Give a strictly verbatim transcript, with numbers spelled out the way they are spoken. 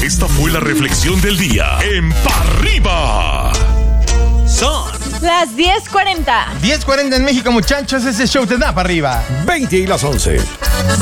Esta fue la reflexión del día en Pa' Arriba. Son las diez cuarenta. diez cuarenta en México, muchachos. Ese show te da para arriba. veinte y las once.